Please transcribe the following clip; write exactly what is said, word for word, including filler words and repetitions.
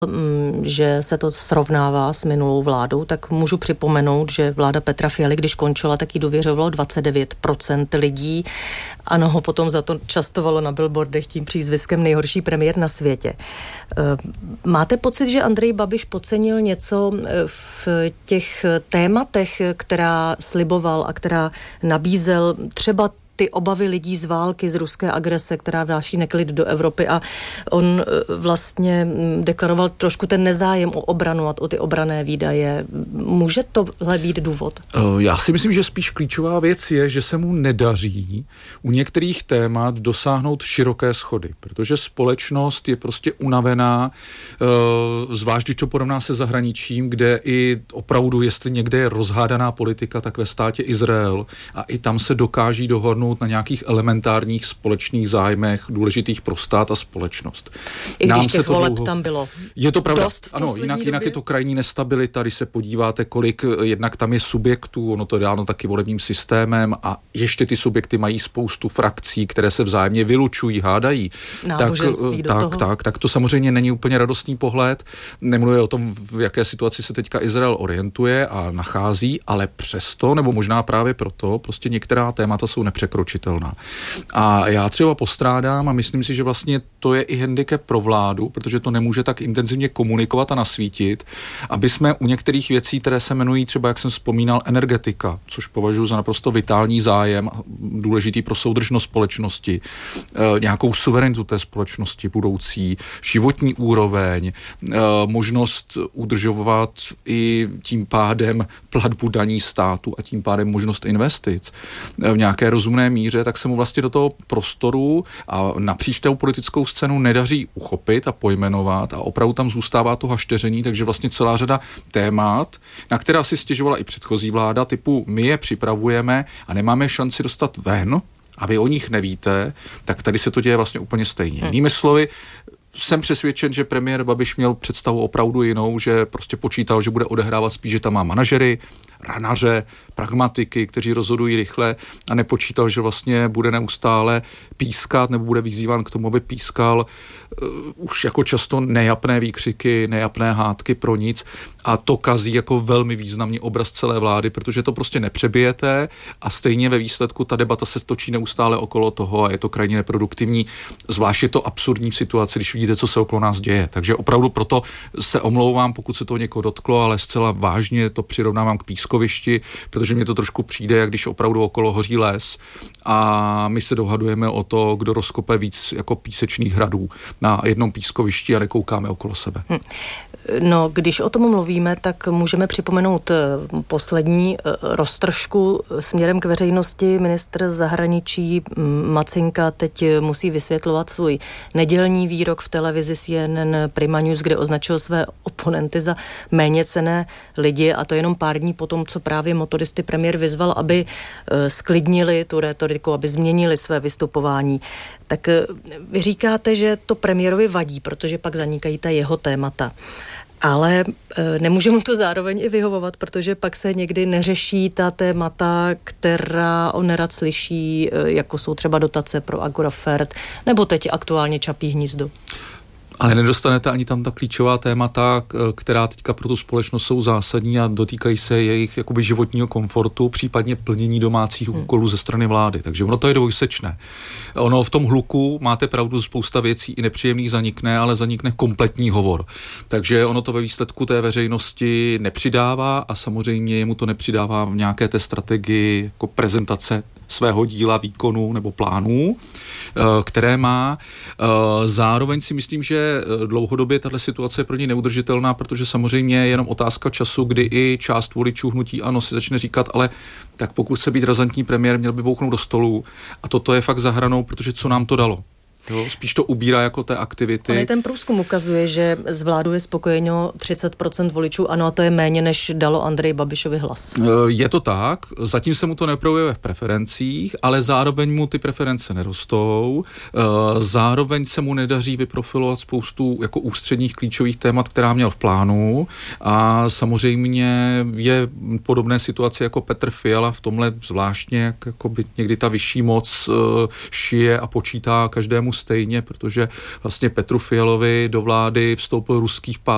že se to srovnává s minulou vládou, tak můžu připomenout, že vláda Petra Fialy, když končila, tak jí důvěřovalo dvacet devět procent lidí. Ano, ho potom za to častovalo na billboardech tím přízviskem nejhorší premiér na světě. Máte pocit, že Andrej Babiš podcenil něco v těch tématech, která sliboval a která nabízel, třeba ty obavy lidí z války, z ruské agrese, která vnáší neklid do Evropy, a on vlastně deklaroval trošku ten nezájem o obranu a o ty obranné výdaje. Může tohle být důvod? Já si myslím, že spíš klíčová věc je, že se mu nedaří u některých témat dosáhnout široké shody, protože společnost je prostě unavená, zvlášť když to porovná se zahraničím, kde i opravdu, jestli někde je rozhádaná politika, tak ve státě Izrael, a i tam se dokáží dohodnout na nějakých elementárních společných zájmech důležitých pro stát a společnost. I když těch voleb dlouho... tam bylo. Je to pravda. Dost ano, jinak, jinak je to krajní nestabilita, když se podíváte, kolik jednak tam je subjektů, ono to je dáno taky volebním systémem, a ještě ty subjekty mají spoustu frakcí, které se vzájemně vylučují, hádají. Náboženství tak, do tak, toho. tak, tak to samozřejmě není úplně radostný pohled. Nemluvím o tom, v jaké situaci se teďka Izrael orientuje a nachází, ale přesto, nebo možná právě proto, prostě některá témata jsou nepřekročitelná. A já třeba postrádám, a myslím si, že vlastně to je i handicap pro vládu, protože to nemůže tak intenzivně komunikovat a nasvítit, aby jsme u některých věcí, které se jmenují třeba, jak jsem vzpomínal, energetika, což považuji za naprosto vitální zájem, důležitý pro soudržnost společnosti, e, nějakou suverenitu té společnosti budoucí, životní úroveň, e, možnost udržovat i tím pádem platbu daní státu a tím pádem možnost investic v nějaké rozumné míře, tak se mu vlastně do toho prostoru a napříč tou politickou scénu nedaří uchopit a pojmenovat, a opravdu tam zůstává to hašteření, takže vlastně celá řada témat, na která si stěžovala i předchozí vláda, typu my je připravujeme a nemáme šanci dostat ven, a vy o nich nevíte, tak tady se to děje vlastně úplně stejně. Hmm. Jinými slovy, jsem přesvědčen, že premiér Babiš měl představu opravdu jinou, že prostě počítal, že bude odehrávat spíš, že tam má manažery, ranaře, pragmatiky, kteří rozhodují rychle, a nepočítal, že vlastně bude neustále pískat nebo bude vyzýván k tomu, aby pískal uh, už jako často nejapné výkřiky, nejapné hádky pro nic, a to kazí jako velmi významný obraz celé vlády, protože to prostě nepřebijete a stejně ve výsledku ta debata se točí neustále okolo toho a je to krajně neproduktivní, zvlášť je to absurdní v situaci, když vidíte, co se okolo nás děje. Takže opravdu proto se omlouvám, pokud se to někoho dotklo, ale zcela vážně to přirovnávám k pískovišti, protože mně to trošku přijde, jak když opravdu okolo hoří les a my se dohadujeme o to, kdo rozkope víc jako písečných hradů na jednom pískovišti a nekoukáme okolo sebe. Hm. No, když o tom mluvíme, tak můžeme připomenout poslední roztržku směrem k veřejnosti. Ministr zahraničí Macinka teď musí vysvětlovat svůj nedělní výrok v televizi C N N Prima News, kde označil své oponenty za méněcenné lidi, a to jenom pár dní potom, co právě motoristy premiér vyzval, aby sklidnili tu rétoriku, aby změnili své vystupování. Tak vy říkáte, že to premiérovi vadí, protože pak zanikají ta jeho témata. Ale e, nemůže mu to zároveň i vyhovovat, protože pak se někdy neřeší ta témata, která on nerad slyší, e, jako jsou třeba dotace pro Agrofert, nebo teď aktuálně Čapí hnízdo. Ale nedostanete ani tam ta klíčová témata, která teďka pro tu společnost jsou zásadní a dotýkají se jejich jakoby životního komfortu, případně plnění domácích hmm. úkolů ze strany vlády. Takže ono to je dvojsečné. Ono v tom hluku, máte pravdu, spousta věcí i nepříjemných zanikne, ale zanikne kompletní hovor. Takže ono to ve výsledku té veřejnosti nepřidává a samozřejmě jemu to nepřidává v nějaké té strategii jako prezentace svého díla, výkonu nebo plánů, které má. Zároveň si myslím, že dlouhodobě tato situace je pro něj neudržitelná, protože samozřejmě je jenom otázka času, kdy i část voličů hnutí ANO si začne říkat, ale tak pokud se být razantní premiér, měl by bouchnout do stolu, a toto je fakt za hranou, protože co nám to dalo? Jo, spíš to ubírá jako té aktivity. Ale ten průzkum ukazuje, že z vládu je spokojeno třicet procent voličů, ano, a to je méně, než dalo Andreji Babišovi hlas. Je to tak, zatím se mu to neprojevuje v preferencích, ale zároveň mu ty preference nerostou, zároveň se mu nedaří vyprofilovat spoustu jako ústředních klíčových témat, která měl v plánu, a samozřejmě je podobné situace jako Petr Fiala v tomhle zvláštně, jak jako by někdy ta vyšší moc šije a počítá každému stejně, protože vlastně Petru Fialovi do vlády vstoupil ruských pát